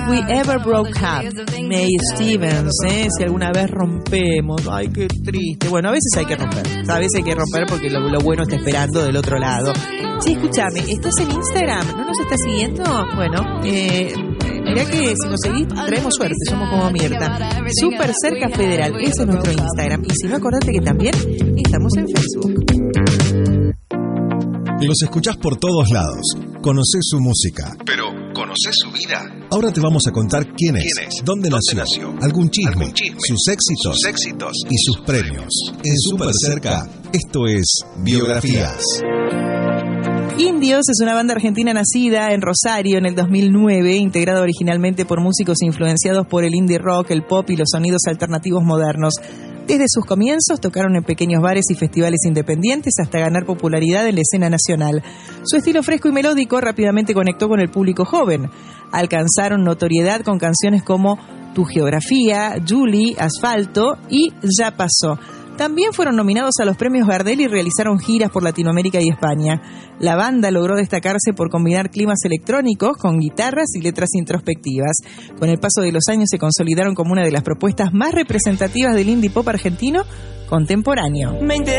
If We Ever Broke Up, May Stevens, si alguna vez rompemos, ay, qué triste. Bueno, a veces hay que romper, a veces hay que romper porque lo bueno está esperando del otro lado. Sí, escúchame, ¿estás en Instagram? ¿No nos estás siguiendo? Bueno, mirá que si nos seguís traemos suerte, somos como Mirta. Súper Cerca Federal, ese es nuestro Instagram. Y si no, acordate que también estamos en Facebook. Los escuchás por todos lados, conocés su música, pero ¿conocés su vida? Ahora te vamos a contar quién es, dónde nació, algún chisme, sus éxitos y sus premios. En Súper Cerca, esto es Biografías. Indios es una banda argentina nacida en Rosario en el 2009, integrada originalmente por músicos influenciados por el indie rock, el pop y los sonidos alternativos modernos. Desde sus comienzos tocaron en pequeños bares y festivales independientes hasta ganar popularidad en la escena nacional. Su estilo fresco y melódico rápidamente conectó con el público joven. Alcanzaron notoriedad con canciones como Tu Geografía, Julie, Asfalto y Ya Pasó. También fueron nominados a los premios Gardel y realizaron giras por Latinoamérica y España. La banda logró destacarse por combinar climas electrónicos con guitarras y letras introspectivas. Con el paso de los años se consolidaron como una de las propuestas más representativas del indie pop argentino contemporáneo.